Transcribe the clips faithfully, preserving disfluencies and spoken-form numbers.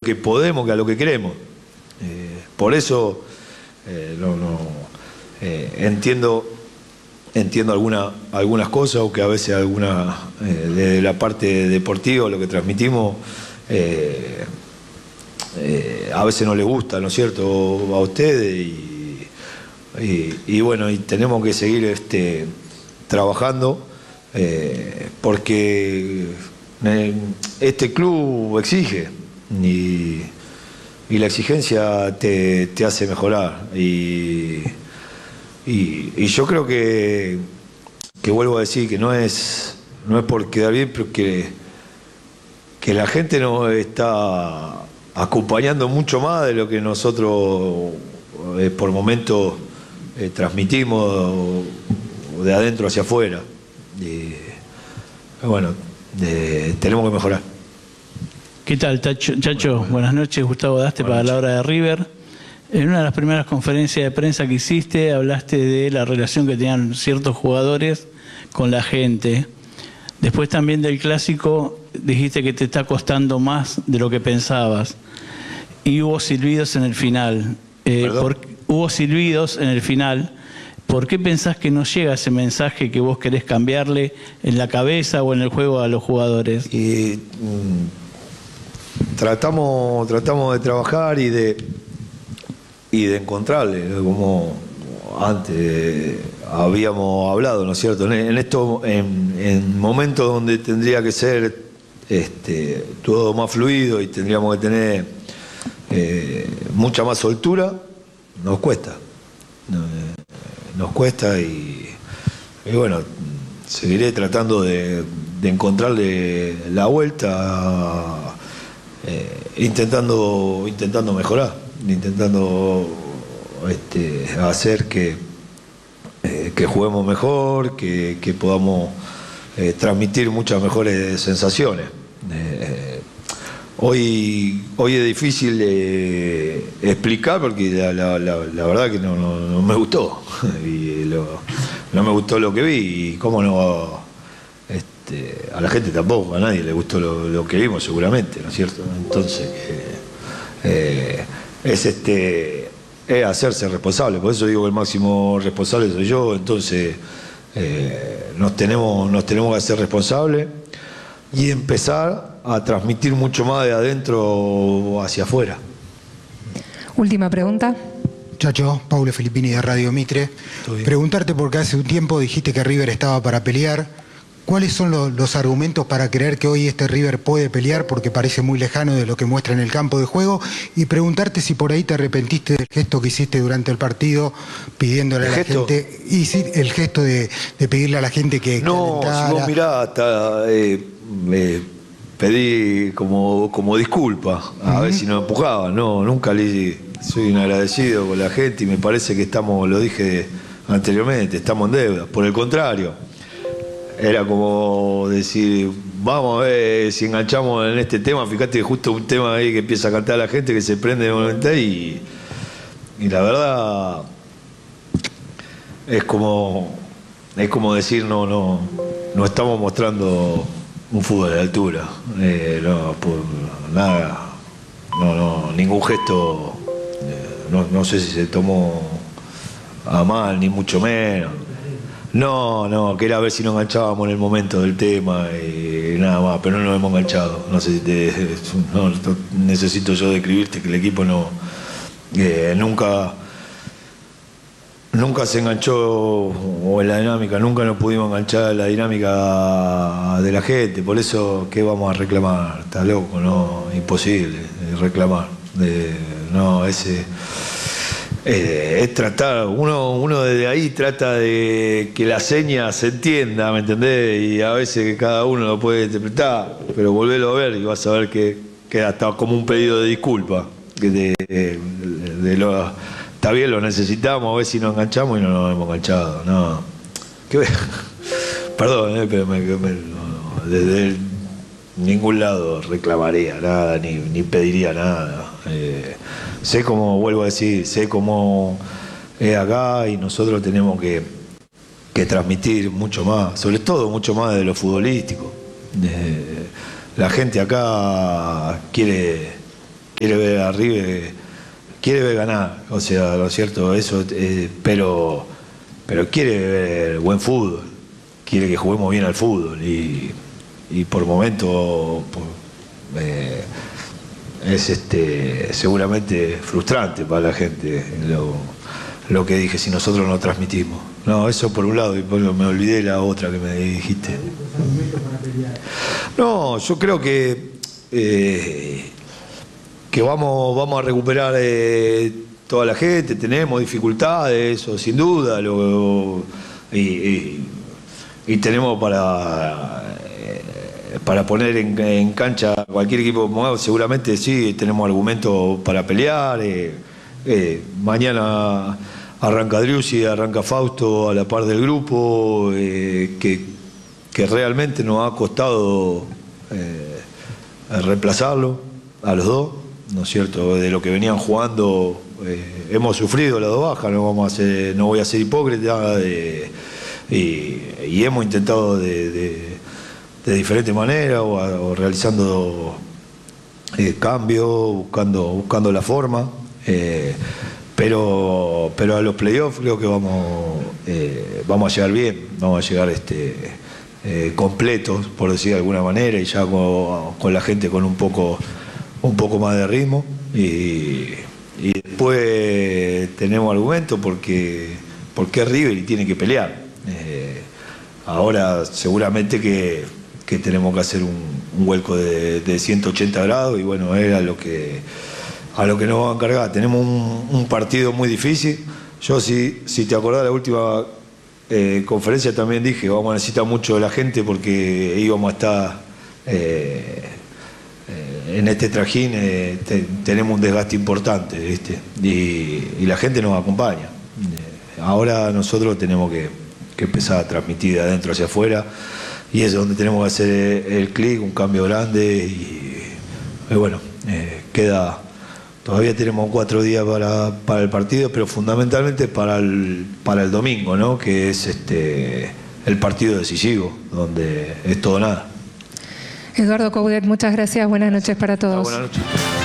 que podemos que a lo que queremos. Eh, por eso eh, no, no, eh, entiendo entiendo alguna, algunas cosas, o que a veces alguna eh, de la parte deportiva, lo que transmitimos, eh, eh, a veces no les gusta, ¿no es cierto?, a ustedes, y, y, y bueno, y tenemos que seguir este, trabajando, eh, porque eh, este club exige, y, y la exigencia te, te hace mejorar, y, y, y yo creo que, que vuelvo a decir que no es, no es por quedar bien, pero que, que la gente nos está acompañando mucho más de lo que nosotros eh, por momentos eh, transmitimos de adentro hacia afuera. Y bueno, eh, tenemos que mejorar. ¿Qué tal, Tacho? Chacho? Bueno, buenas noches, Gustavo Daste para la hora de River. En una de las primeras conferencias de prensa que hiciste, hablaste de la relación que tenían ciertos jugadores con la gente. Después también del clásico dijiste que te está costando más de lo que pensabas. Y hubo silbidos en el final. Eh, por, hubo silbidos en el final. ¿Por qué pensás que no llega ese mensaje que vos querés cambiarle en la cabeza o en el juego a los jugadores? Y, mmm, tratamos, tratamos de trabajar y de, y de encontrarle, como antes habíamos hablado, ¿no es cierto? En, en esto, en, en momentos donde tendría que ser este, todo más fluido y tendríamos que tener eh, mucha más soltura, nos cuesta. Nos cuesta y, y bueno, seguiré tratando de, de encontrarle la vuelta, eh, intentando, intentando mejorar, intentando este, hacer que, eh, que juguemos mejor, que, que podamos eh, transmitir muchas mejores sensaciones. Eh, hoy, hoy es difícil eh, explicar porque la, la, la, la verdad que no, no, no me gustó y lo, no me gustó lo que vi, y cómo no, este, a la gente tampoco, a nadie le gustó lo, lo que vimos seguramente, ¿no es cierto? Entonces eh, eh, es este es hacerse responsable, por eso digo que el máximo responsable soy yo. Entonces eh, nos tenemos nos tenemos que hacer responsables y empezar a transmitir mucho más de adentro hacia afuera. Última pregunta. Chacho, Paulo Filippini de Radio Mitre. Preguntarte, porque hace un tiempo dijiste que River estaba para pelear. ¿Cuáles son los, los argumentos para creer que hoy este River puede pelear? Porque parece muy lejano de lo que muestra en el campo de juego. Y preguntarte si por ahí te arrepentiste del gesto que hiciste durante el partido, pidiéndole a la gesto? gente... Y sí, el gesto de, de pedirle a la gente que No, si vos mirá, hasta... Eh, eh, pedí como, como disculpa, a uh-huh. ver si no empujaba. No, nunca le soy un agradecido con la gente y me parece que estamos, lo dije anteriormente, estamos en deuda. Por el contrario, era como decir, vamos a ver si enganchamos en este tema. Fíjate que justo un tema ahí que empieza a cantar la gente, que se prende de momento, y, y la verdad es como, es como decir, no, no, no estamos mostrando un fútbol de altura, eh, no, por nada, no, no, ningún gesto, eh, no, no sé si se tomó a mal, ni mucho menos. No, no, que era ver si nos enganchábamos en el momento del tema y nada más, pero no nos hemos enganchado. No sé si te, no, necesito yo describirte que el equipo no, eh, nunca... Nunca se enganchó, o en la dinámica, nunca nos pudimos enganchar en la dinámica de la gente. Por eso, ¿qué vamos a reclamar? Está loco, no, imposible reclamar. Eh, no, ese eh, es tratar, uno, uno desde ahí trata de que la seña se entienda, ¿me entendés? Y a veces cada uno lo puede interpretar, pero volverlo a ver y vas a ver que queda hasta como un pedido de disculpa de, de, de, de los... Está bien, lo necesitamos, a ver si nos enganchamos y no nos hemos enganchado. No. ¿Qué? Perdón, eh, pero me, me, no, desde ningún lado reclamaría nada, ni, ni pediría nada. Eh, sé cómo, vuelvo a decir, sé cómo es acá y nosotros tenemos que, que transmitir mucho más, sobre todo mucho más de lo futbolístico. Eh, la gente acá quiere... quiere ver a River, quiere ver ganar, o sea, ¿no es cierto? Eso, eh, pero, pero quiere ver buen fútbol, quiere que juguemos bien al fútbol y, y por momentos pues, eh, es este seguramente frustrante para la gente lo, lo que dije si nosotros no transmitimos. No, eso por un lado, y por, me olvidé la otra que me dijiste. No, yo creo que eh, que vamos, vamos a recuperar eh, toda la gente, tenemos dificultades, eso sin duda, lo, y, y, y tenemos para eh, para poner en, en cancha cualquier equipo, seguramente sí, tenemos argumentos para pelear. Eh, eh, mañana arranca Driussi, arranca Fausto a la par del grupo, eh, que, que realmente nos ha costado eh, reemplazarlo a los dos, ¿no es cierto? De lo que venían jugando, eh, hemos sufrido las dos bajas, no, vamos a ser, no voy a ser hipócrita, eh, y, y hemos intentado de, de, de diferente manera o, o realizando eh, cambios, buscando, buscando la forma. Eh, Pero, pero a los playoffs creo que vamos, eh, vamos a llegar bien, vamos a llegar este, eh, completos, por decir de alguna manera, y ya con, con la gente con un poco, un poco más de ritmo. Y, y después tenemos argumentos porque, porque River tiene que pelear. Eh, ahora seguramente que, que tenemos que hacer un, un vuelco de, de ciento ochenta grados y bueno, era lo que... a lo que nos van a encargar. Tenemos un, un partido muy difícil. Yo, si, si te acordás, la última eh, conferencia también dije que vamos a necesitar mucho de la gente porque íbamos a estar eh, eh, en este trajín, eh, te, tenemos un desgaste importante, ¿viste? Y, y la gente nos acompaña. Eh, ahora nosotros tenemos que, que empezar a transmitir de adentro hacia afuera y es donde tenemos que hacer el, el clic, un cambio grande y, y bueno, eh, queda... Todavía tenemos cuatro días para, para el partido, pero fundamentalmente para el, para el domingo, ¿no? Que es este el partido decisivo, donde es todo nada. Eduardo Coudet, muchas gracias. Buenas noches para todos. Ah, buenas noches.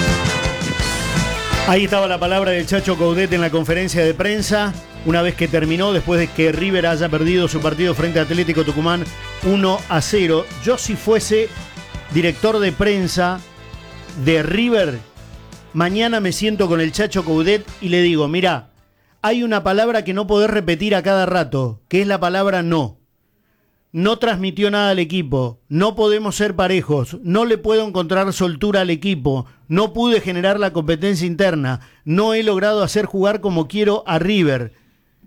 Ahí estaba la palabra del Chacho Coudet en la conferencia de prensa, una vez que terminó, después de que River haya perdido su partido frente a Atlético Tucumán uno a cero. Yo, si fuese director de prensa de River, mañana me siento con el Chacho Coudet y le digo, mirá, hay una palabra que no podés repetir a cada rato, que es la palabra no. No transmitió nada al equipo, no podemos ser parejos, no le puedo encontrar soltura al equipo, no pude generar la competencia interna, no he logrado hacer jugar como quiero a River,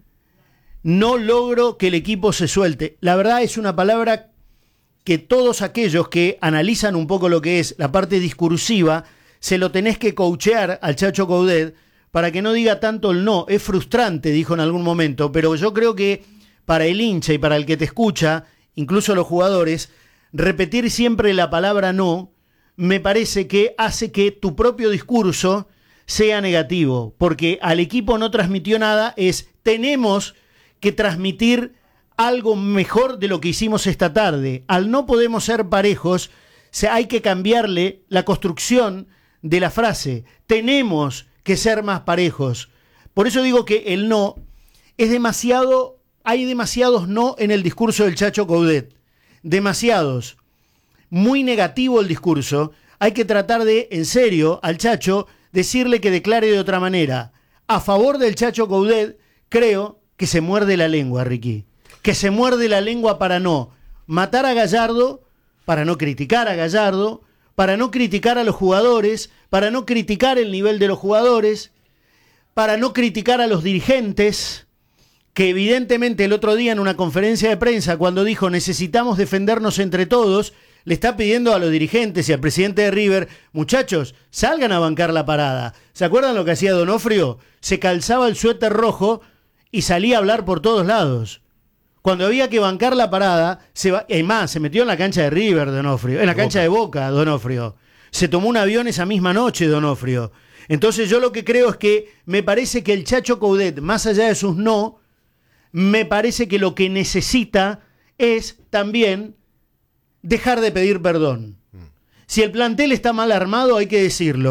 no logro que el equipo se suelte. La verdad es una palabra que todos aquellos que analizan un poco lo que es la parte discursiva, se lo tenés que coachear al Chacho Coudet para que no diga tanto el no. Es frustrante, dijo en algún momento, pero yo creo que para el hincha y para el que te escucha, incluso los jugadores, repetir siempre la palabra no, me parece que hace que tu propio discurso sea negativo, porque al equipo no transmitió nada, es tenemos que transmitir algo mejor de lo que hicimos esta tarde. Al no podemos ser parejos, hay que cambiarle la construcción de la frase, tenemos que ser más parejos. Por eso digo que el no es demasiado, hay demasiados no en el discurso del Chacho Coudet, demasiados, muy negativo el discurso. Hay que tratar de, en serio, al Chacho, decirle que declare de otra manera. A favor del Chacho Coudet, creo que se muerde la lengua, Ricky, que se muerde la lengua para no matar a Gallardo, para no criticar a Gallardo, para no criticar a los jugadores, para no criticar el nivel de los jugadores, para no criticar a los dirigentes, que evidentemente el otro día en una conferencia de prensa, cuando dijo necesitamos defendernos entre todos, le está pidiendo a los dirigentes y al presidente de River, muchachos, salgan a bancar la parada. ¿Se acuerdan lo que hacía Donofrio? Se calzaba el suéter rojo y salía a hablar por todos lados. Cuando había que bancar la parada, se va, y más, se metió en la cancha de River, Donofrio, en la cancha de Boca, Donofrio. Se tomó un avión esa misma noche, Donofrio. Entonces yo lo que creo es que me parece que el Chacho Coudet, más allá de sus no, me parece que lo que necesita es también dejar de pedir perdón. Si el plantel está mal armado, hay que decirlo.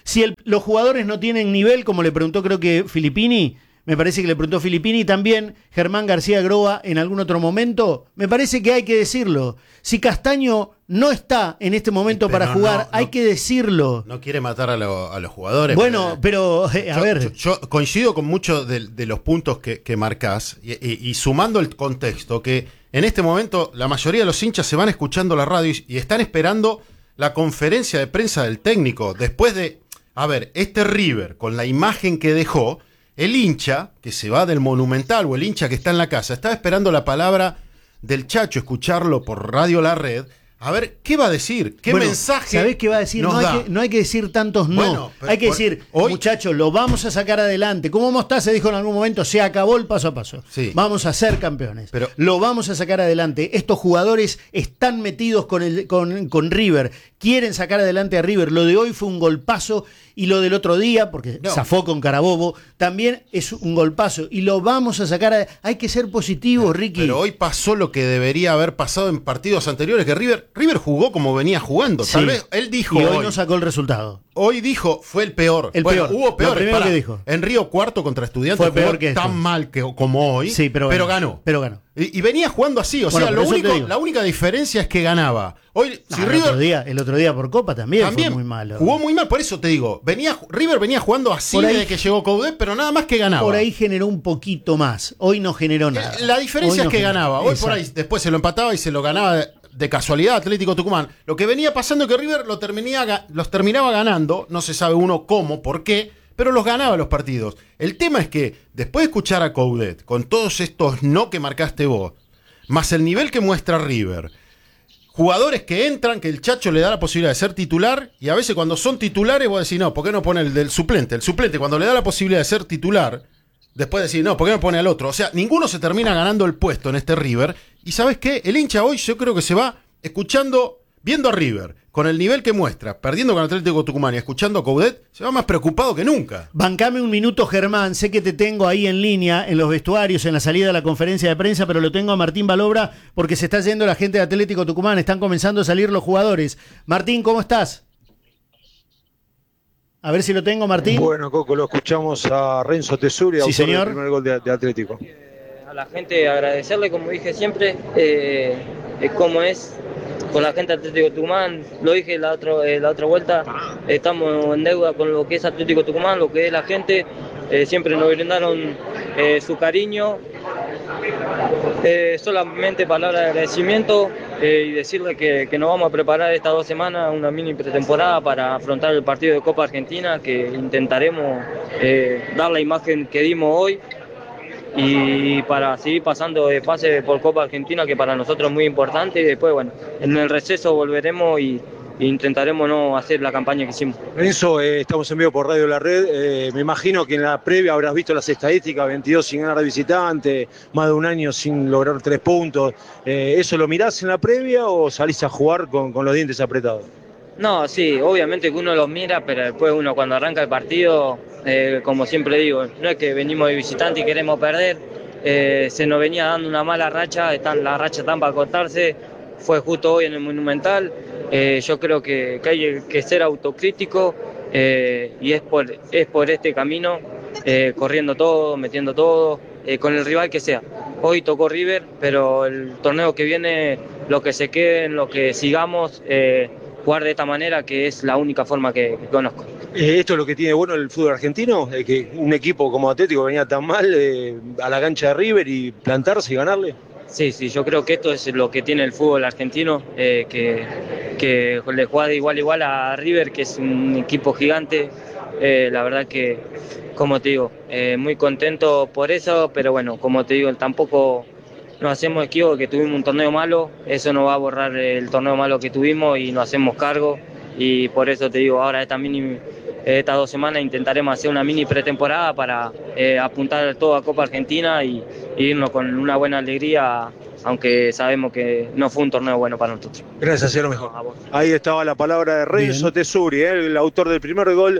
Si el, los jugadores no tienen nivel, como le preguntó creo que Filippini, me parece que le preguntó Filippini, también Germán García Groba en algún otro momento, me parece que hay que decirlo. Si Castaño no está en este momento pero para jugar, no, hay no, que decirlo. No quiere matar a, lo, a los jugadores. Bueno, pero, eh, a yo, ver. Yo, yo coincido con muchos de, de los puntos que, que marcás y, y, y sumando el contexto, que en este momento la mayoría de los hinchas se van escuchando la radio y, y están esperando la conferencia de prensa del técnico. Después de, a ver, este River, con la imagen que dejó, el hincha que se va del Monumental o el hincha que está en la casa, estaba esperando la palabra del Chacho, escucharlo por Radio La Red, a ver qué va a decir, qué bueno, mensaje. ¿Sabés qué va a decir? Nos no, hay da. que, no hay que decir tantos no. Bueno, hay que por, decir, hoy, muchachos, lo vamos a sacar adelante. Como Mostaza dijo en algún momento, se acabó el paso a paso. Sí. Vamos a ser campeones. Pero, lo vamos a sacar adelante. Estos jugadores están metidos con, el, con, con River. Quieren sacar adelante a River. Lo de hoy fue un golpazo. Y lo del otro día, porque no. zafó con Carabobo, también es un golpazo. Y lo vamos a sacar. A... Hay que ser positivos, pero, Ricky. Pero hoy pasó lo que debería haber pasado en partidos anteriores, que River, River jugó como venía jugando. Sí. Tal vez él dijo. Y hoy, hoy no sacó el resultado. Hoy dijo, fue el peor. El bueno, peor. Hubo peor. Lo primero que dijo. En Río Cuarto contra Estudiantes Fue peor jugó que esto. tan mal que, como hoy, Sí, pero, pero ganó. ganó. Pero ganó. Y, y venía jugando así, o Bueno, sea, por lo eso te único, digo. la única diferencia es que ganaba. Hoy, Ah, si el, River otro día, el otro día por Copa también, también fue muy malo. jugó muy mal, por eso te digo, venía River venía jugando así Por ahí- desde que llegó Coudet, pero nada más que ganaba. Por ahí generó un poquito más. Hoy no generó nada. La diferencia Hoy es que no generó. ganaba. Hoy Exacto. por ahí después se lo empataba y se lo ganaba de, de casualidad Atlético Tucumán. Lo que venía pasando es que River lo terminía, los terminaba ganando, no se sabe uno cómo, por qué, pero los ganaba los partidos. El tema es que después de escuchar a Coudet, con todos estos no que marcaste vos, más el nivel que muestra River, jugadores que entran, que el Chacho le da la posibilidad de ser titular, y a veces cuando son titulares vos decís, no, ¿por qué no pone el del suplente? El suplente cuando le da la posibilidad de ser titular, después decir, no, ¿por qué no pone al otro? O sea, ninguno se termina ganando el puesto en este River, y ¿sabes qué? El hincha hoy yo creo que se va escuchando, viendo a River, con el nivel que muestra, perdiendo con Atlético Tucumán y escuchando a Coudet, se va más preocupado que nunca. Bancame un minuto, Germán. Sé que te tengo ahí en línea, en los vestuarios, en la salida de la conferencia de prensa, pero lo tengo a Martín Balobra porque se está yendo la gente de Atlético Tucumán. Están comenzando a salir los jugadores. Martín, ¿cómo estás? A ver si lo tengo, Martín. Bueno, Coco, lo escuchamos a Renzo Tesuri, Sí, autor señor. del primer gol de, de Atlético. A la gente agradecerle, como dije siempre, eh, eh, cómo es con la gente de Atlético Tucumán. Lo dije la, otro, eh, la otra vuelta, estamos en deuda con lo que es Atlético Tucumán, lo que es la gente. Eh, siempre nos brindaron eh, su cariño. Eh, solamente palabras de agradecimiento eh, y decirle que, que nos vamos a preparar estas dos semanas una mini pretemporada para afrontar el partido de Copa Argentina, que intentaremos eh, dar la imagen que dimos hoy y para seguir pasando de fase por Copa Argentina, que para nosotros es muy importante, y después, bueno, en el receso volveremos y, e intentaremos no hacer la campaña que hicimos. Renzo, eh, estamos en vivo por Radio La Red. Eh, me imagino que en la previa habrás visto las estadísticas, veintidós sin ganar de visitante, más de un año sin lograr tres puntos. Eh, ¿Eso lo mirás en la previa o salís a jugar con, con los dientes apretados? No, sí, obviamente que uno los mira, pero después uno cuando arranca el partido, eh, como siempre digo, no es que venimos de visitante y queremos perder, eh, se nos venía dando una mala racha, están, la racha están para cortarse, fue justo hoy en el Monumental, eh, yo creo que, que hay que ser autocrítico eh, y es por, es por este camino, eh, corriendo todo, metiendo todo, eh, con el rival que sea. Hoy tocó River, pero el torneo que viene, lo que se quede, lo que sigamos, eh, jugar de esta manera, que es la única forma que, que conozco. Eh, ¿Esto es lo que tiene bueno el fútbol argentino? Eh, que un equipo como Atlético venía tan mal eh, a la cancha de River y plantarse y ganarle. Sí, sí, yo creo que esto es lo que tiene el fútbol argentino, eh, que, que le juega de igual a igual a River, que es un equipo gigante. Eh, la verdad que, como te digo, eh, muy contento por eso, pero bueno, como te digo, tampoco nos hacemos equivoco que tuvimos un torneo malo, eso no va a borrar el torneo malo que tuvimos y nos hacemos cargo, y por eso te digo, ahora esta mini, estas dos semanas intentaremos hacer una mini pretemporada para eh, apuntar todo a Copa Argentina y, y irnos con una buena alegría, aunque sabemos que no fue un torneo bueno para nosotros. Gracias, sea lo mejor. Ahí estaba la palabra de Renzo Tesuri, eh, el autor del primer gol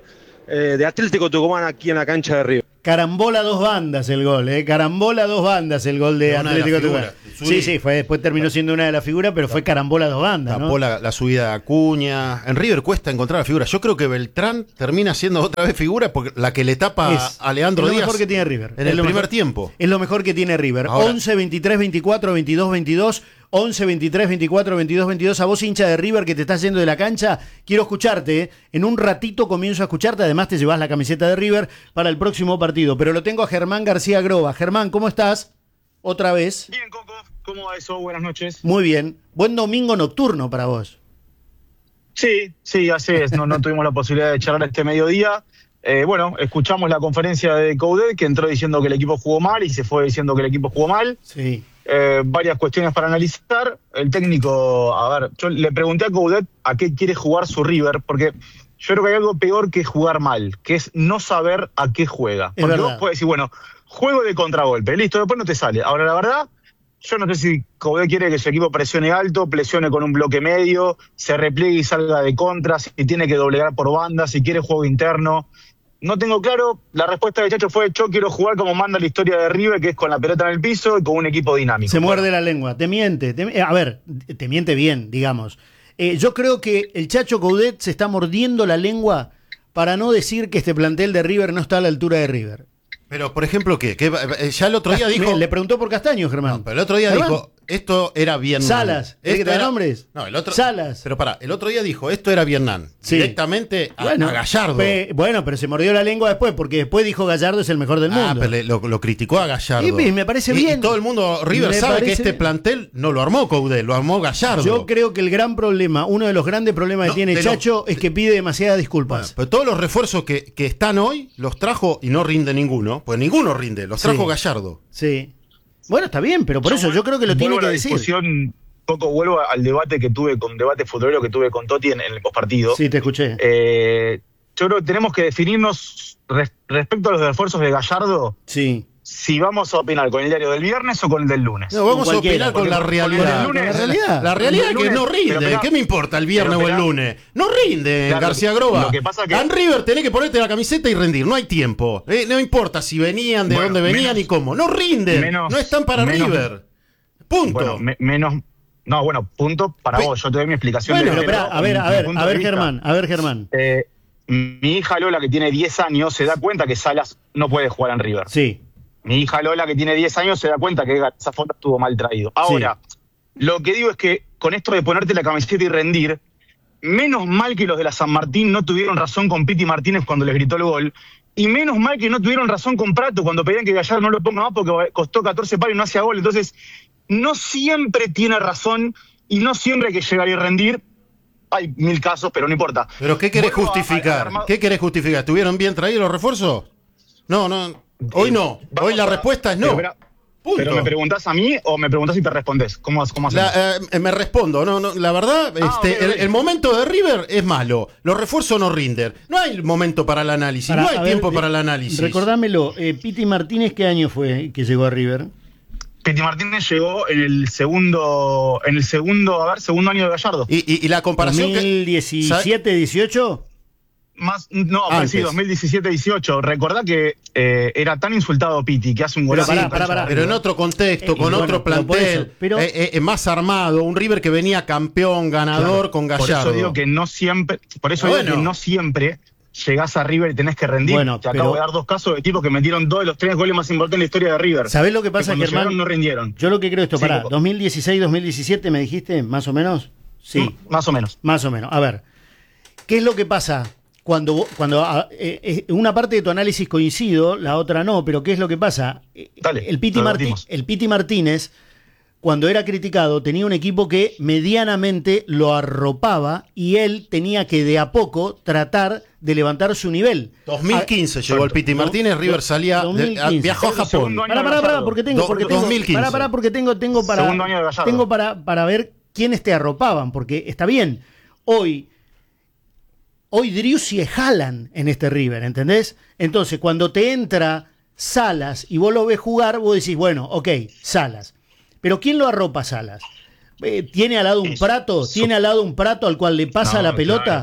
eh, de Atlético Tucumán aquí en la cancha de River. Carambola dos bandas el gol, ¿eh? Carambola dos bandas el gol de Una Atlético de las Tucumán. figuras. Sí, sí, fue, después terminó siendo una de las figuras, pero fue carambola dos bandas, ¿no? Tapó la, la subida de Acuña. En River cuesta encontrar la figura. Yo creo que Beltrán termina siendo otra vez figura porque la que le tapa Es- a Leandro es lo Díaz mejor que tiene River. en Es el lo primer mejor- tiempo. Es lo mejor que tiene River. Ahora- once, veintitrés, veinticuatro, veintidós, veintidós. once, veintitrés, veinticuatro, veintidós, veintidós. A vos, hincha de River, que te estás yendo de la cancha, quiero escucharte. ¿eh? En un ratito comienzo a escucharte. Además, te llevas la camiseta de River para el próximo partido. Pero lo tengo a Germán García Groba. Germán, ¿cómo estás? Otra vez. Bien, Coco, ¿cómo va eso? Buenas noches. Muy bien. Buen domingo nocturno para vos. Sí, sí, así es. No, no tuvimos la posibilidad de charlar este mediodía. Eh, bueno, escuchamos la conferencia de Coudet, que entró diciendo que el equipo jugó mal y se fue diciendo que el equipo jugó mal. Sí. Eh, varias cuestiones para analizar. El técnico, a ver, yo le pregunté a Coudet a qué quiere jugar su River, porque yo creo que hay algo peor que jugar mal, que es no saber a qué juega. Es Porque verdad. vos podés decir, bueno, juego de contragolpe, listo, después no te sale. Ahora, la verdad, yo no sé si Coudet quiere que su equipo presione alto, presione con un bloque medio, se repliegue y salga de contra, si tiene que doblegar por banda, si quiere juego interno. No tengo claro. La respuesta de Chacho fue: yo quiero jugar como manda la historia de River, que es con la pelota en el piso y con un equipo dinámico. Se muerde la lengua, te miente. te- a ver, te miente bien, digamos. Eh, yo creo que el Chacho Coudet se está mordiendo la lengua para no decir que este plantel de River no está a la altura de River. Pero, por ejemplo, ¿qué? ¿Qué? Eh, Ya el otro día dijo. Le, le preguntó por Castaño, Germán. No, pero el otro día Germán. dijo, esto era Vietnam. Salas, ¿querés que Esto te dé era- nombres? No, el otro. Salas. Pero pará, el otro día dijo, esto era Vietnam. Sí. Directamente a, Bueno, a Gallardo. pe- bueno, pero se mordió la lengua después, porque después dijo Gallardo es el mejor del Ah, mundo. pero le- lo, lo criticó a Gallardo. Y, y me parece Y- bien. Y todo el mundo, River Me sabe que parece este bien. plantel no lo armó Coudet, lo armó Gallardo. Yo creo que el gran problema, uno de los grandes problemas No, que tiene de lo- Chacho es que pide demasiadas disculpas. Bueno, pero todos los refuerzos que, que están hoy los trajo y no rinde ninguno, pues ninguno rinde, los trajo Sí. Gallardo. Sí. Bueno, está bien, pero por eso yo creo que lo tiene Vuelvo que a la decir. discusión, poco vuelvo al debate que tuve con debate futbolero que tuve con Totti en, en el postpartido. Sí, te escuché. Eh, yo creo que tenemos que definirnos res- respecto a los esfuerzos de Gallardo, Sí. si vamos a opinar con el diario del viernes o con el del lunes. No, vamos a cualquiera, opinar con porque la con- realidad. con el lunes- La realidad. La realidad es El que lunes- no rinde. pero esperá, ¿Qué me importa el viernes pero o el esperá. lunes? No rinde, Claro, García lo Groba. que pasa que- En River tenés que ponerte la camiseta y rendir. No hay tiempo. Eh, no importa si venían, de Bueno, dónde venían menos- y cómo. No rinden. menos- no están para menos- River. Punto. Bueno, me- menos. No, bueno, punto para Pe- vos. Yo te doy mi explicación. Bueno, de- pero espera, a ver, mi- a mi ver, punto a de ver, vista. Germán, a ver, Germán. Eh, mi hija Lola, que tiene diez años, se da cuenta que Salas no puede jugar en River. Sí. Mi hija Lola, que tiene diez años, se da cuenta que esa foto estuvo mal traído. Ahora, lo que digo es que con esto de ponerte la camiseta y rendir, menos mal que los de la San Martín no tuvieron razón con Piti Martínez cuando les gritó el gol, y menos mal que no tuvieron razón con Prato cuando pedían que Gallardo no lo ponga más porque costó catorce palos y no hacía gol. Entonces, no siempre tiene razón y no siempre hay que llegar y rendir. Hay mil casos, pero no importa. ¿Pero qué querés Vuelvo a- justificar? al armado- ¿Qué querés justificar? ¿Estuvieron bien traídos los refuerzos? No, no. Hoy no. Vamos Hoy la a- respuesta es no. Pero, espera, Punto. pero me preguntás a mí o me preguntás y te respondes. ¿Cómo, cómo hacemos? La, eh, me respondo, no, no, la verdad, Ah, este, ok, el, ok. el momento de River es malo, los refuerzos no rinden, no hay momento para el análisis, Pará, no hay a ver, tiempo de- para el análisis. Recordámelo, eh, Piti Martínez, ¿qué año fue que llegó a River? Piti Martínez llegó en el segundo, en el segundo, a ver, segundo año de Gallardo. Y, y- y la comparación que- ¿dos mil diecisiete, dieciocho? Más, no, Antes. sí, dos mil diecisiete dieciocho. Recordá que eh, era tan insultado Piti que hace un Pero golazo. pará, en pará, cancha pará. de pero en River. otro contexto, Eh, con y otro bueno, pero por plantel, eso, pero- eh, eh, eh, más armado, un River que venía campeón, ganador con Por Gallardo. eso digo que no siempre, por eso Bueno. digo que no siempre llegás a River y tenés que rendir. Bueno, Te acabo pero- de dar dos casos de tipos que metieron dos de los tres goles más importantes en la historia de River. ¿Sabés lo que Que pasa, cuando Germán? llegaron no rindieron. Yo lo que creo es esto, Sí, pará, Coco. dos mil dieciséis, dos mil diecisiete me dijiste, más o menos. Sí, Mm, Más o menos. más o menos. A ver, ¿qué es lo que pasa? Cuando, vos- cuando a- eh, eh, una parte de tu análisis coincido, la otra no, pero ¿qué es lo que pasa? Eh, Dale, el, Piti lo Martí- debatimos. el Piti Martínez, cuando era criticado, tenía un equipo que medianamente lo arropaba y él tenía que de a poco tratar de levantar su nivel. dos mil quince Ah, llegó el Piti do- Martínez, River do- salía, de- dos mil quince. viajó a El Japón. segundo año Pará, pará, pará, Gallardo. porque tengo, Do- porque tengo, dos mil quince. pará, pará, porque tengo, tengo para, Segundo año de Gallardo. tengo para, para ver quiénes te arropaban, porque está bien, hoy, hoy Driussi es Haaland en este River, ¿entendés? Entonces, cuando te entra Salas y vos lo ves jugar, vos decís, bueno, ok, Salas. Pero ¿quién lo arropa a Salas? Eh, ¿Tiene al lado un Es- prato? su- ¿Tiene al lado un prato al cual le pasa No, la pelota? claro.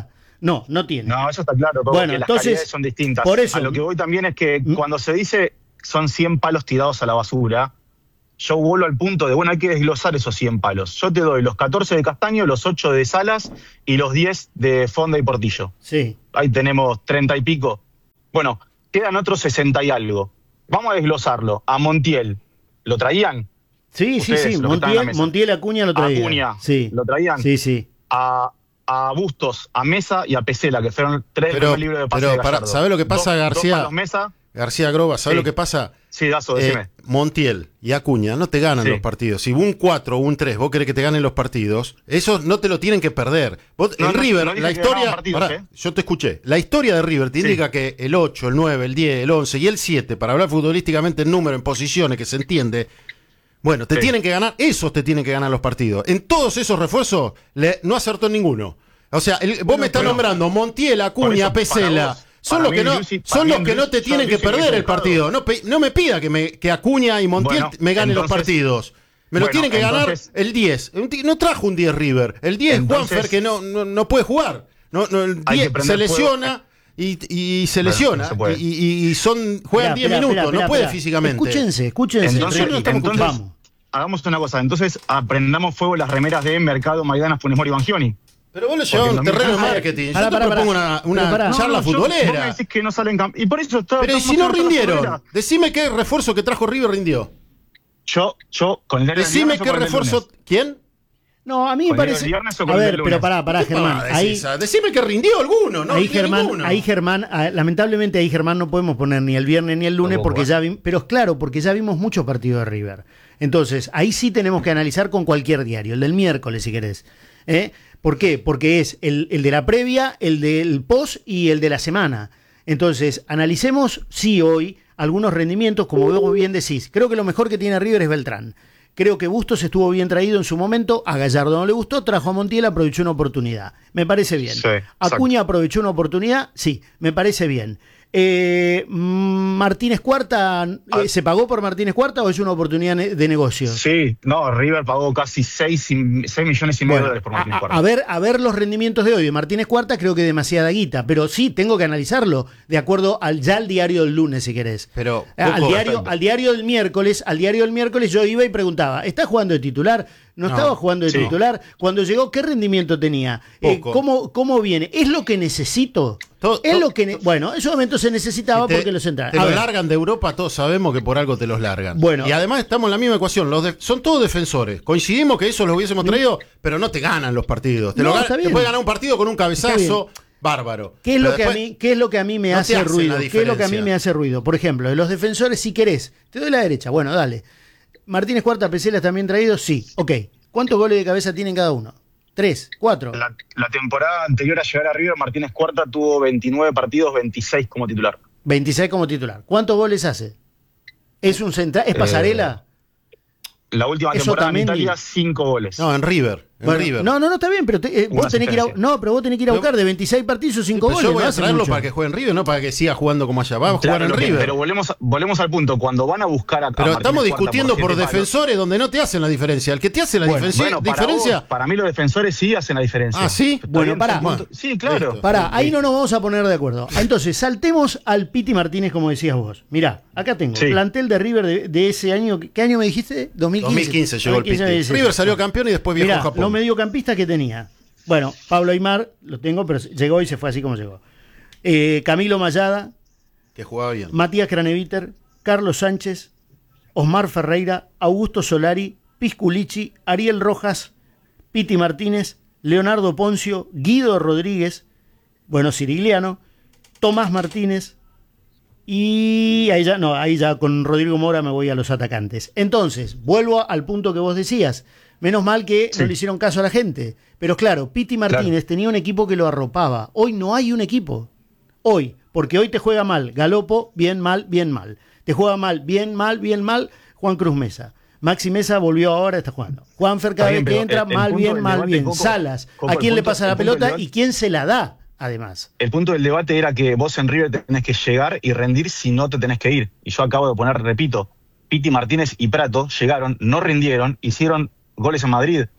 No, no tiene. No, eso está claro, porque Bueno, las entonces, calidades son distintas. por eso- A lo que voy también es que cuando se dice son cien palos tirados a la basura, yo vuelvo al punto de, bueno, hay que desglosar esos cien palos. Yo te doy los catorce de Castaño, los ocho de Salas y los diez de Fonda y Portillo. Sí. Ahí tenemos treinta y pico. Bueno, quedan otros sesenta y algo. Vamos a desglosarlo. A Montiel, ¿lo traían? Sí, sí, Ustedes, sí. los que están en la Montiel, mesa. Montiel Acuña lo traía. Acuña, sí. ¿lo traían? Sí, sí. A, a Bustos, a Mesa y a Pesela, que fueron tres Pero, primeros libros de pase pero de para, Gallardo. ¿sabés lo que pasa, Dos- García? Dos palos Mesa. García Groba, ¿sabes Sí. lo que pasa? Sí, Dazo, Eh, decime. Montiel y Acuña no te ganan Sí. los partidos. Si un cuatro o un tres vos querés que te ganen los partidos, esos no te lo tienen que perder. Vos, No, el no, River, no dije la que historia. ganaban partidos, Pará, ¿eh? yo te escuché. La historia de River te Sí. indica que el ocho, el nueve, el diez, el once y el siete, para hablar futbolísticamente en número, en posiciones, que se entiende. Bueno, te Sí. tienen que ganar, esos te tienen que ganar los partidos. En todos esos refuerzos, le- no acertó en ninguno. O sea, el- vos Bueno, me estás pero- nombrando Montiel, Por Acuña, eso, Pesela. para vos, Son para los mí, que no, Lucy, son para los mí, que no te yo tienen que dije que perder el equivocado. partido. No, pe- no me pida que, me, que Acuña y Montiel Bueno, me ganen los entonces- partidos. Me lo bueno, tienen que ganar entonces- el diez. Un ti- No trajo un diez River. El diez Entonces- Juanfer que no, no, no puede jugar. No, no, el Hay que diez prender se lesiona y, y se Bueno, lesiona. no se puede. y, y- y son juegan Esperá, diez esperá, minutos. esperá, no esperá, puede esperá. físicamente. Escúchense, escúchense. Entonces, Nosotros estamos entonces vamos. hagamos una cosa. Entonces, aprendamos fuego las remeras de Mercado, Maidana, Funes Mori y Bangioni. Pero vos lo llevas a un Porque en terreno de dos mil- marketing. Yo Pará, te pará, propongo pará. una, una Pero pará. charla No, no, yo- futbolera. Vos me decís que no salen camp- Y por eso está, Pero ¿y estamos si no haciendo charla rindieron? futbolera. Decime qué refuerzo que trajo River rindió. Yo, yo, con el diario del Decime viernes o qué con el del refuerzo. lunes. ¿Quién? No, a mí me ¿Con el parece. viernes o A con el ver, del pero lunes? pará, pará, Germán. Ah, Ahí, decís, Decime que rindió alguno, ¿no? ahí rindió Germán, ninguno. ahí Germán, ah, lamentablemente ahí Germán no podemos poner ni el viernes ni el lunes Tampoco, porque ¿eh? ya vimos, pero es claro, porque ya vimos muchos partidos de River. Entonces, ahí sí tenemos que analizar con cualquier diario, el del miércoles si querés. ¿Eh? ¿Por qué? Porque es el, el de la previa, el del post y el de la semana. Entonces, analicemos sí hoy algunos rendimientos, como vos bien decís. Creo que lo mejor que tiene River es Beltrán. Creo que Bustos estuvo bien traído en su momento, a Gallardo no le gustó, trajo a Montiel, aprovechó una oportunidad. Me parece bien. Sí, exacto. Acuña aprovechó una oportunidad, sí, me parece bien. Eh, Martínez Cuarta, eh, ¿se pagó por Martínez Cuarta o es una oportunidad ne- de negocio? Sí, no, River pagó casi seis millones y medio de Bueno, dólares por a, Martínez a- Cuarta. a ver, a ver los rendimientos de hoy de Martínez Cuarta, creo que demasiada guita, pero sí tengo que analizarlo de acuerdo al ya al diario del lunes, si querés. Pero, Eh, al Coco, diario, perfecto. al diario del miércoles, al diario del miércoles yo iba y preguntaba, ¿está jugando de titular? ¿No, No, estaba jugando de sí. titular? Cuando llegó, ¿qué rendimiento tenía? Eh, Poco. ¿cómo, ¿Cómo viene? ¿Es lo que necesito? To- es to- lo que ne- bueno, en ese momento se necesitaba Te- porque los entraron. Te A lo ver, largan de Europa, todos sabemos que por algo te los largan. Bueno. Y además estamos en la misma ecuación. Los de- son todos defensores. Coincidimos que eso los hubiésemos traído, pero no te ganan los partidos. Te, No, lo gan- está te bien. puede ganar un partido con un cabezazo bárbaro. ¿Qué es, Pero lo que a después- mí, ¿Qué es lo que a mí me no te hace hacen ruido? la ¿Qué es lo que a mí diferencia. me hace ruido? Por ejemplo, de los defensores, si querés, te doy la derecha. Bueno, dale. Martínez Cuarta, Pesela también traído, sí. Ok. ¿Cuántos goles de cabeza tienen cada uno? ¿Tres? ¿Cuatro? La, la temporada anterior a llegar a River, Martínez Cuarta tuvo veintinueve partidos, veintiséis como titular. veintiséis como titular. ¿Cuántos goles hace? ¿Es un central? ¿Es pasarela? La última ¿Es temporada en Otamendi? Italia, cinco goles. No, en River. En Bueno, River. no, no, no, está bien, pero te- eh, Una vos tenés que ir a, asistencia. no, pero vos tenés que ir a Pero- buscar de veintiséis partidos cinco Pero goles. yo voy no a hace traerlo mucho. para que juegue en River, no para que siga jugando como allá. Va a jugar Claro, en lo que- River. pero volvemos, volvemos al punto. Cuando van a buscar a. a Pero Martínez estamos Cuarta discutiendo por, siete palos- defensores donde no te hacen la diferencia. El que te hace la Bueno, diferencia, Bueno, para, diferencia vos, para mí los defensores sí hacen la diferencia. Ah, ¿sí? Está Bueno, bien, pará. son puntos- Sí, claro. Listo. Pará, ahí no nos vamos a poner de acuerdo. Entonces, saltemos al Piti Martínez, como decías vos. Mirá, acá tengo Sí. plantel de River de, de ese año. ¿Qué año me dijiste? dos mil quince. dos mil quince llegó el dos mil quince Piti. me dices. River salió campeón y después viajó Mirá, a Japón. los mediocampistas que tenía. Bueno, Pablo Aymar, lo tengo, pero llegó y se fue así como llegó. Eh, Camilo Mayada, Que jugaba bien. Matías Craneviter, Carlos Sánchez, Osmar Ferreira, Augusto Solari, Pisculichi, Ariel Rojas, Piti Martínez, Leonardo Poncio, Guido Rodríguez, bueno, Cirigliano, Tomás Martínez, y ahí ya, no, ahí ya con Rodrigo Mora me voy a los atacantes. Entonces, vuelvo al punto que vos decías. Menos mal que Sí. no le hicieron caso a la gente. Pero claro, Piti Martínez tenía un equipo que lo arropaba. Hoy no hay un equipo. Hoy, porque hoy te juega mal Galopo, bien, mal, bien, mal. Te juega mal, bien, mal, bien, mal Juan Cruz Mesa. Maxi Mesa volvió ahora, está jugando. Juanfer cada Está bien, vez que pero entra, el- el mal, punto bien, del mal, debate, bien. Coco, Salas. Coco, ¿A el quién le punto- pasa la el punto del pelota debate- y quién se la da, además? El punto del debate era que vos en River tenés que llegar y rendir si no te tenés que ir. Y yo acabo de poner, repito, Piti Martínez y Prato llegaron, no rindieron, hicieron goles en Madrid.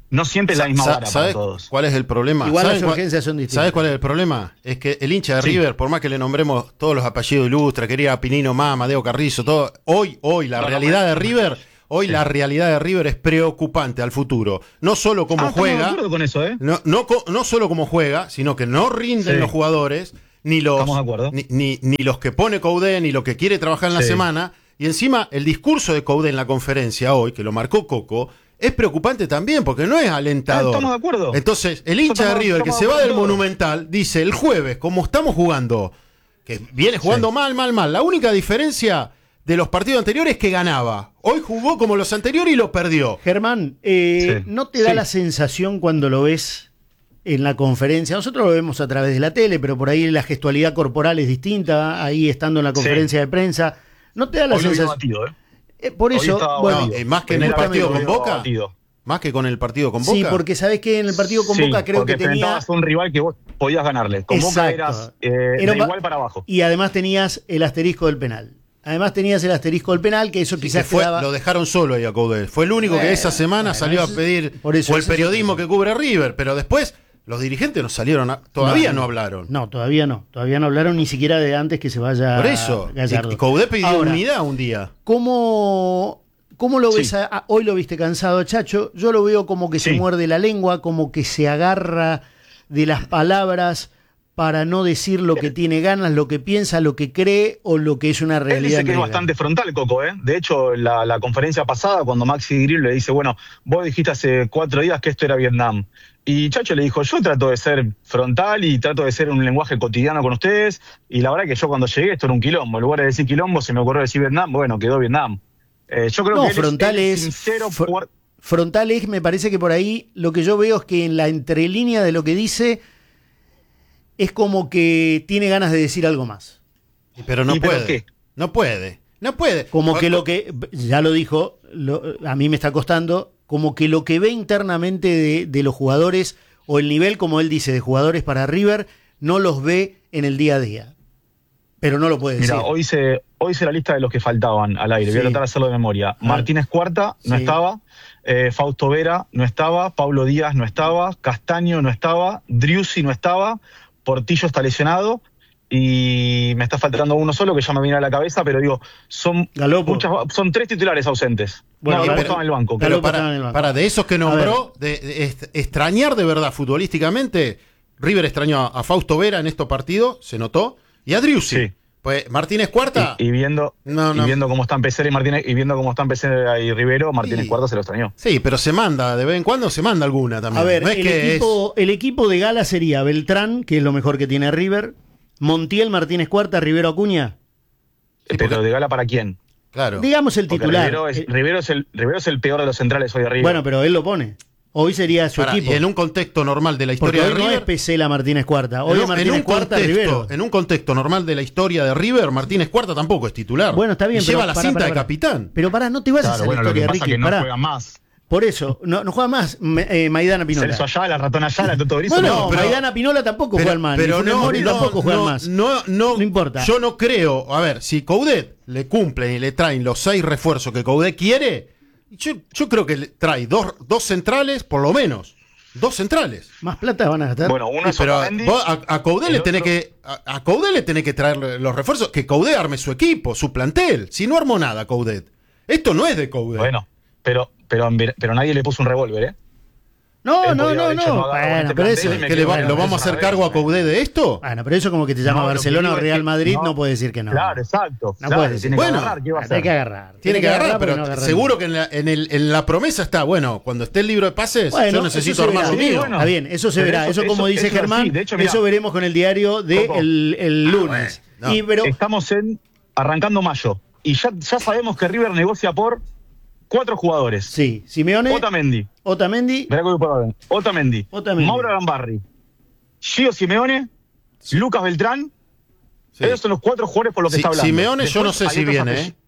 no siempre es la misma vara para ¿Sabes todos. cuál es el problema? Igual ¿Sabes las cuál- urgencias son distintas. ¿Sabes cuál es el problema? Es que el hincha de Sí. River, por más que le nombremos todos los apellidos ilustres, quería Pinino Mama, Amadeo Carrizo, todo, hoy, hoy la No, no, realidad no, de no, River, hoy Sí. la realidad de River es preocupante al futuro. No solo como Ah, estamos de juega, acuerdo con eso, ¿eh? no, no, co- no solo como juega, sino que no rinden Sí. los jugadores, ni los, Estamos de acuerdo. ni, ni, ni los que pone Coudet, ni los que quiere trabajar en la Sí. semana. Y encima, el discurso de Coudet en la conferencia hoy, que lo marcó Coco, es preocupante también, porque no es alentador. Ah, estamos de acuerdo. Entonces, el hincha de Estamos- River que estamos se de va del acuerdo. Monumental dice el jueves, como estamos jugando, que viene jugando Sí. mal, mal, mal. La única diferencia de los partidos anteriores es que ganaba. Hoy jugó como los anteriores y lo perdió. Germán, eh, Sí. ¿no te da Sí. la sensación cuando lo ves en la conferencia? Nosotros lo vemos a través de la tele, pero por ahí la gestualidad corporal es distinta, ahí estando en la conferencia de prensa. ¿No te da la Hoy lo vi sensación? batido, ¿eh? Eh, por Hoy eso, estaba bueno, batido. eh, más que en el Primeramente partido con lo veo Boca. batido. Más que con el partido con Boca. sí, porque sabés que en el partido con Sí, Boca creo porque que tenía... enfrentabas a un rival que vos podías ganarle. Con Boca Exacto. eras eh, Era de pa- igual para abajo. Y además tenías el asterisco del penal. Además tenías el asterisco del penal, que eso Sí, quizás que fue, te daba... lo dejaron solo ahí a Coudet. Fue el único que Bueno, esa semana bueno, salió a eso- pedir, por eso, o el eso es periodismo otra que cubre River, pero después los dirigentes no salieron, a- todavía no, hablaron. No, todavía no. Todavía no hablaron ni siquiera de antes que se vaya Por eso, Gallardo. y, y Coudet pidió Ahora, unidad un día. ¿Cómo, cómo lo ves? Sí. a- a- hoy lo viste cansado, Chacho. Yo lo veo como que se Sí. muerde la lengua, como que se agarra de las palabras para no decir lo que tiene ganas, lo que piensa, lo que cree o lo que es una Él realidad. dice que es negra. bastante frontal, Coco, ¿eh? De hecho, la, la conferencia pasada, cuando Maxi Grill le dice, bueno, vos dijiste hace cuatro días que esto era Vietnam. Y Chacho le dijo, yo trato de ser frontal y trato de ser un lenguaje cotidiano con ustedes. Y la verdad que yo cuando llegué esto era un quilombo. En lugar de decir quilombo, se me ocurrió decir Vietnam. Bueno, quedó Vietnam. Eh, yo creo No, que él es- frontal él es- sincero fr- por- Frontal es, me parece que por ahí lo que yo veo es que en la entrelínea de lo que dice es como que tiene ganas de decir algo más. Pero no ¿Y pero puede. qué? No puede. No puede. Como que O- lo que, ya lo dijo, lo- a mí me está costando, como que lo que ve internamente de, de los jugadores, o el nivel, como él dice, de jugadores para River, no los ve en el día a día. Pero no lo puede Mira, decir. hoy hice, hoy hice la lista de los que faltaban al aire. Voy a Sí. tratar de hacerlo de memoria. Martínez Cuarta no Sí. estaba. eh, Fausto Vera no estaba. Pablo Díaz no estaba. Castaño no estaba. Driussi no estaba. Portillo está lesionado. Y me está faltando uno solo que ya me viene a la cabeza, pero digo, son Galopo. muchas, son tres titulares ausentes. Bueno, no, y no pero- estaban en el banco. Galopo Pero estaba en para, el banco. para de esos que nombró, de, de est- extrañar de verdad futbolísticamente, River extrañó a, a Fausto Vera en estos partidos, se notó, y a Driussi. Sí. Pues Martínez Cuarta, Y, y viendo, No, no. y viendo cómo están Pesera y Martínez, y viendo cómo están Pesera y Rivero, Martínez Sí. Cuarta se lo extrañó. sí, pero se manda, de vez en cuando se manda alguna también. A ver, No es el, que equipo, el equipo de gala sería Beltrán, que es lo mejor que tiene River, Montiel, Martínez Cuarta, Rivero Acuña. Sí, Pero porque- de gala para quién? es, claro. Digamos el Porque titular. Rivero es, Eh, Rivero, es el, Rivero es el peor de los centrales hoy arriba. bueno, pero él lo pone. Hoy sería su Pará, equipo. y en un contexto normal de la Porque historia hoy de no es River, Pesela Martínez Cuarta. Hoy en, es un- Martínez en un Cuarta, contexto, Rivero. en un contexto normal de la historia de River, Martínez Cuarta tampoco es titular. Bueno, está bien. Y pero lleva la pará, cinta pará, de pará. capitán. Pero pará, no te vayas claro, a bueno, la lo que historia, pasa es Ricky. que no pará. juega más. Por eso, no, no juega más me- eh, Maidana Pinola. Celso Ayala, Ratón Ayala, Toto Brizo. Bueno, no, no, Maidana Pinola tampoco juega más. pero Ni Funes no, Mori no, tampoco juega no, más. No, no, No importa. Yo no creo. A ver, si Coudet le cumplen y le traen los seis refuerzos que Coudet quiere, yo, yo creo que le trae dos, dos centrales, por lo menos. Dos centrales. Más plata van a gastar. Bueno, uno Sí, es pero Otamendi, vos a, a Coudet el le tenés otro- que a, a Coudet le tenés que traer los refuerzos, que Coudet arme su equipo, su plantel. Si no armó nada Coudet. Esto no es de Coudet. Bueno, pero, pero, pero nadie le puso un revólver, ¿eh? no, él no, podía no, haber dicho, no. no agarro Bueno, este pero plantel eso. y me ¿Qué le quedo va- con ¿Lo la vamos a hacer cabeza. cargo a Coudet de esto? Bueno, pero eso como que te llama No, lo que Barcelona o digo es Real que Madrid, no, no. puede decir que no. Claro, exacto. No claro, puede decir. tiene que Bueno, agarrar, ¿qué va a Hay hacer? que agarrar. Tiene que agarrar, porque pero no agarra seguro nunca. que en la, en, el- en la promesa está, bueno, cuando esté el libro de pases, Bueno, yo eso necesito se armar verá. lo Sí, mío. bueno. Está bien, eso se Pero verá. Eso, eso- como eso- dice eso es Germán, así. De hecho, mirá. eso veremos con el diario del Coco. el, el lunes. bueno, no. Y, pero, Estamos en arrancando mayo. Y ya, ya sabemos que River negocia por cuatro jugadores. sí, Simeone, Otamendi. Otamendi, Mirá que voy por orden. Otamendi. Otamendi. Mauro Arambarri. Gio Simeone. Lucas Beltrán. Sí. Esos son los cuatro jugadores por los que Si- está hablando. Simeone, yo no Después sé hay si otros viene, apellidos. ¿eh?